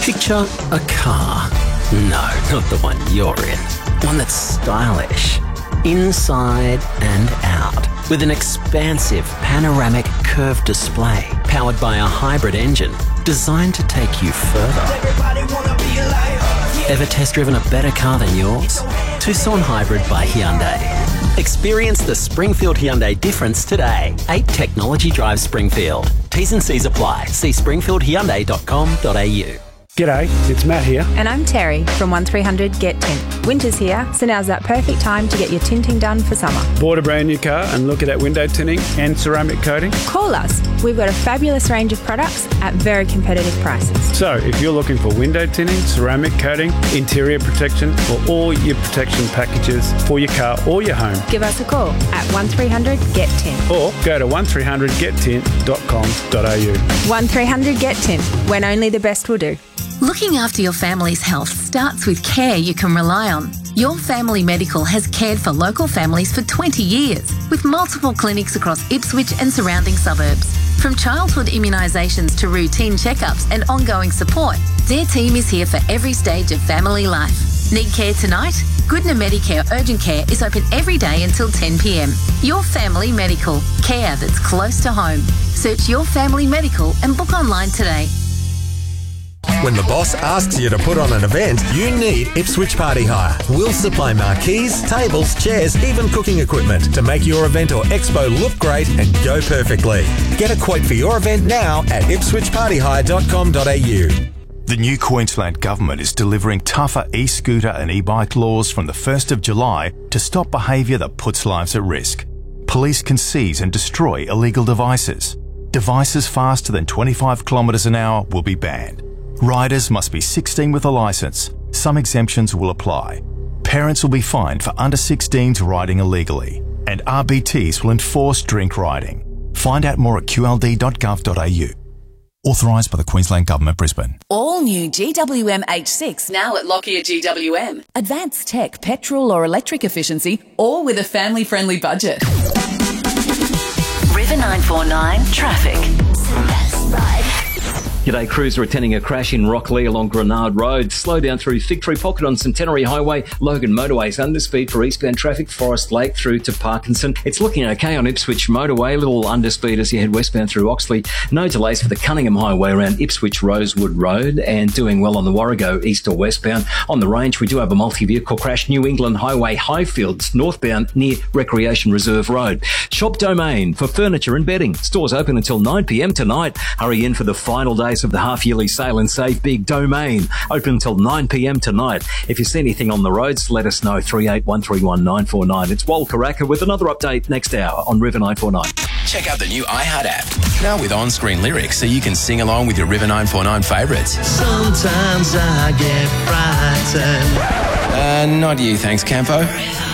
Picture a car. No, not the one you're in. One that's stylish, inside and out, with an expansive panoramic curved display powered by a hybrid engine designed to take you further. Ever test driven a better car than yours? Tucson Hybrid by Hyundai. Experience the Springfield Hyundai difference today. 8 Technology Drive Springfield. T's and C's apply. See springfieldhyundai.com.au. G'day, it's Matt here. And I'm Terry from 1300 Get Tint. Winter's here, so now's that perfect time to get your tinting done for summer. Bought a brand new car and looking at window tinting and ceramic coating? Call us. We've got a fabulous range of products at very competitive prices. So, if you're looking for window tinting, ceramic coating, interior protection, or all your protection packages for your car or your home, give us a call at 1300 Get Tint. Or go to 1300gettint.com.au. 1300 Get Tint, when only the best will do. Looking after your family's health starts with care you can rely on. Your Family Medical has cared for local families for 20 years, with multiple clinics across Ipswich and surrounding suburbs. From childhood immunisations to routine checkups and ongoing support, their team is here for every stage of family life. Need care tonight? Goodna Medicare Urgent Care is open every day until 10 p.m. Your Family Medical, care that's close to home. Search Your Family Medical and book online today. When the boss asks you to put on an event, you need Ipswich Party Hire. We'll supply marquees, tables, chairs, even cooking equipment to make your event or expo look great and go perfectly. Get a quote for your event now at ipswichpartyhire.com.au. The new Queensland Government is delivering tougher e-scooter and e-bike laws from the 1st of July to stop behaviour that puts lives at risk. Police can seize and destroy illegal devices. Devices faster than 25 kilometres an hour will be banned. Riders must be 16 with a licence. Some exemptions will apply. Parents will be fined for under 16s riding illegally. And RBTs will enforce drink riding. Find out more at qld.gov.au. Authorised by the Queensland Government, Brisbane. All new GWM H6 now at Lockyer GWM. Advanced tech, petrol or electric efficiency, all with a family-friendly budget. River 949 traffic. G'day, crews are attending a crash in Rockley along Grenard Road. Slow down through Fig Tree Pocket on Centenary Highway. Logan Motorways underspeed for eastbound traffic, Forest Lake through to Parkinson. It's looking okay on Ipswich Motorway, little underspeed as you head westbound through Oxley. No delays for the Cunningham Highway around Ipswich Rosewood Road, and doing well on the Warrego east or westbound. On the range, we do have a multi-vehicle crash, New England Highway Highfields northbound near Recreation Reserve Road. Shop Domain for furniture and bedding. Stores open until 9 p.m. tonight. Hurry in for the final days of the half-yearly sale and save big. Domain open until 9 p.m. tonight. If you see anything on the roads, let us know. 38131949. It's Wal Karaka with another update next hour on River 949. Check out the new iHeart app, now with on-screen lyrics so you can sing along with your River 949 favourites. Sometimes I get frightened. Not you, thanks, Campo.